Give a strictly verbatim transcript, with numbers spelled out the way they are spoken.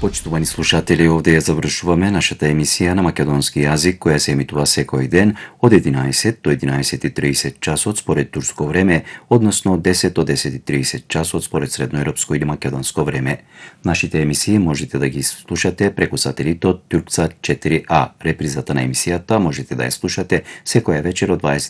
Почитувани слушатели, овде ја завршуваме нашата емисија на македонски јазик, која се емитува секој ден од единаесет до единаесет и тридесет часот според турско време, односно од десет до десет и тридесет часот според средноевропско или македонско време. Нашите емисии можете да ги слушате преку сателитот Турксат четири А. Репризата на емисијата можете да ја слушате секоја вечер од дваесет